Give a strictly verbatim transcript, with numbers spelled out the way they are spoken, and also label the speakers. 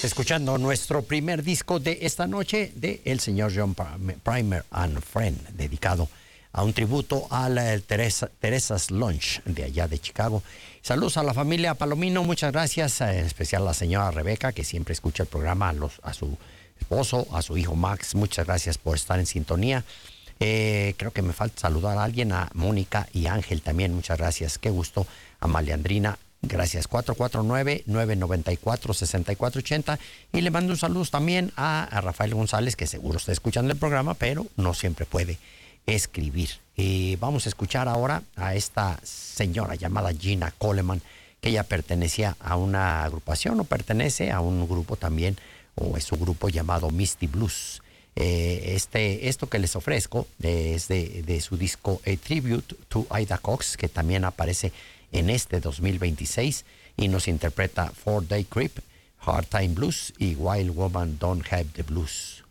Speaker 1: escuchando nuestro primer disco de esta noche de el señor John Primer and Friend, dedicado a un tributo a la Teresa, Teresa's Lunch de allá de Chicago. Saludos a la familia Palomino, muchas gracias, en especial a la señora Rebeca, que siempre escucha el programa, a, los, a su esposo, a su hijo Max, muchas gracias por estar en sintonía. Eh, creo que me falta saludar a alguien, a Mónica y Ángel también, muchas gracias, qué gusto, a Maliandrina. Gracias, cuatro cuatro nueve, nueve nueve cuatro, seis cuatro ocho cero. Y le mando un saludo también a, a Rafael González, que seguro está escuchando el programa, pero no siempre puede escribir. Y vamos a escuchar ahora a esta señora llamada Gina Coleman, que ella pertenecía a una agrupación, o pertenece a un grupo también, o es su grupo llamado Misty Blues. Eh, este, esto que les ofrezco eh, es de, de su disco A Tribute to Ida Cox, que también aparece en este dos mil veintiséis y nos interpreta Four Day Creep, Hard Time Blues y Wild Woman Don't Have the Blues.